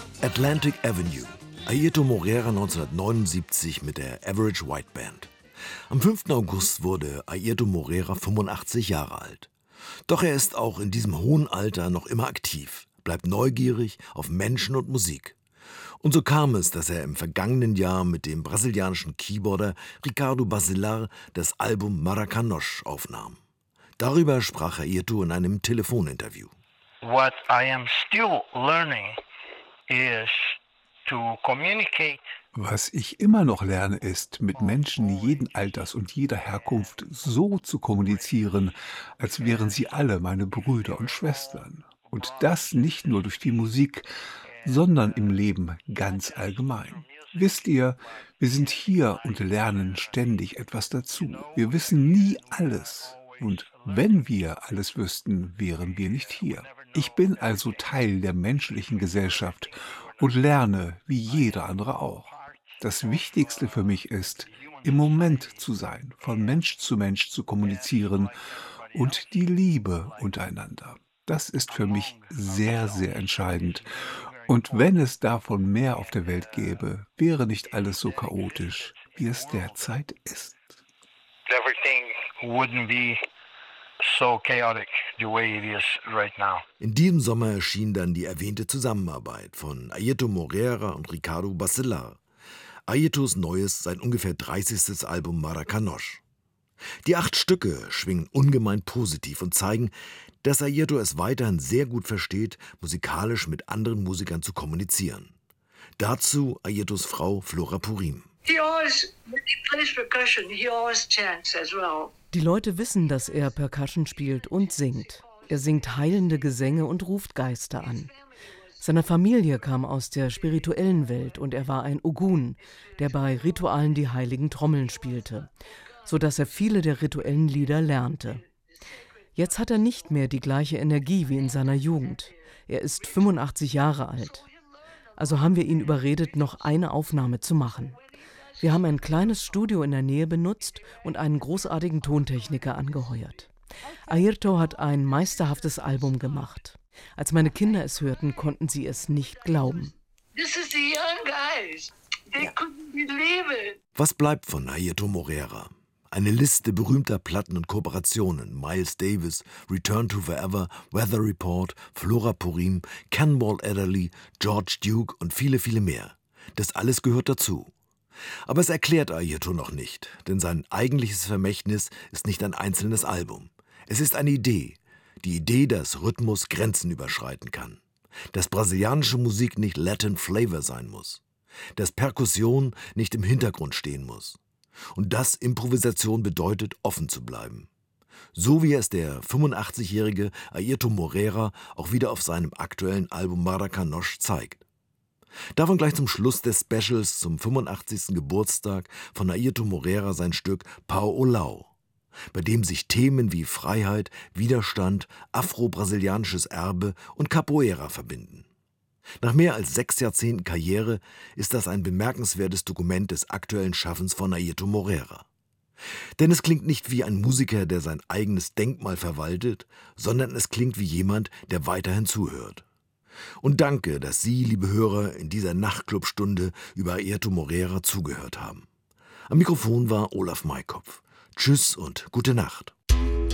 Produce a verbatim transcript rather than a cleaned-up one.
Atlantic Avenue. Airto Moreira neunzehnhundertneunundsiebzig mit der Average White Band. Am fünften August wurde Airto Moreira fünfundachtzig Jahre alt. Doch er ist auch in diesem hohen Alter noch immer aktiv, bleibt neugierig auf Menschen und Musik. Und so kam es, dass er im vergangenen Jahr mit dem brasilianischen Keyboarder Ricardo Basilar das Album Maracanoche aufnahm. Darüber sprach Airto in einem Telefoninterview. What I am still learning is to communicate. Was ich immer noch lerne, ist, mit Menschen jeden Alters und jeder Herkunft so zu kommunizieren, als wären sie alle meine Brüder und Schwestern. Und das nicht nur durch die Musik, sondern im Leben ganz allgemein. Wisst ihr, wir sind hier und lernen ständig etwas dazu. Wir wissen nie alles. Und wenn wir alles wüssten, wären wir nicht hier. Ich bin also Teil der menschlichen Gesellschaft und lerne wie jeder andere auch. Das Wichtigste für mich ist, im Moment zu sein, von Mensch zu Mensch zu kommunizieren und die Liebe untereinander. Das ist für mich sehr, sehr entscheidend. Und wenn es davon mehr auf der Welt gäbe, wäre nicht alles so chaotisch, wie es derzeit ist. Everything wouldn't be so chaotic the way it is right now. In diesem Sommer erschien dann die erwähnte Zusammenarbeit von Airto Moreira und Ricardo Basilar. Airtos neues, sein ungefähr dreißigstes Album Maracanoche. Die acht Stücke schwingen ungemein positiv und zeigen, dass Airto es weiterhin sehr gut versteht, musikalisch mit anderen Musikern zu kommunizieren. Dazu Airtos Frau Flora Purim. Die Leute wissen, dass er Percussion spielt und singt. Er singt heilende Gesänge und ruft Geister an. Seine Familie kam aus der spirituellen Welt und er war ein Ogun, der bei Ritualen die heiligen Trommeln spielte, sodass er viele der rituellen Lieder lernte. Jetzt hat er nicht mehr die gleiche Energie wie in seiner Jugend. Er ist fünfundachtzig Jahre alt. Also haben wir ihn überredet, noch eine Aufnahme zu machen. Wir haben ein kleines Studio in der Nähe benutzt und einen großartigen Tontechniker angeheuert. Airto hat ein meisterhaftes Album gemacht. Als meine Kinder es hörten, konnten sie es nicht glauben. Was bleibt von Airto Moreira? Eine Liste berühmter Platten und Kooperationen. Miles Davis, Return to Forever, Weather Report, Flora Purim, Cannonball Adderley, George Duke und viele, viele mehr. Das alles gehört dazu. Aber es erklärt Airto noch nicht, denn sein eigentliches Vermächtnis ist nicht ein einzelnes Album. Es ist eine Idee. Die Idee, dass Rhythmus Grenzen überschreiten kann. Dass brasilianische Musik nicht Latin Flavor sein muss. Dass Perkussion nicht im Hintergrund stehen muss. Und dass Improvisation bedeutet, offen zu bleiben. So wie es der fünfundachtzigjährige Airto Moreira auch wieder auf seinem aktuellen Album Maracanoche zeigt. Davon gleich zum Schluss des Specials zum fünfundachtzigsten Geburtstag von Airto Moreira sein Stück Pau o Lau, bei dem sich Themen wie Freiheit, Widerstand, afro-brasilianisches Erbe und Capoeira verbinden. Nach mehr als sechs Jahrzehnten Karriere ist das ein bemerkenswertes Dokument des aktuellen Schaffens von Airto Moreira. Denn es klingt nicht wie ein Musiker, der sein eigenes Denkmal verwaltet, sondern es klingt wie jemand, der weiterhin zuhört. Und danke, dass Sie, liebe Hörer, in dieser Nachtclubstunde über Airto Moreira zugehört haben. Am Mikrofon war Olaf Maykopf. Tschüss und gute Nacht.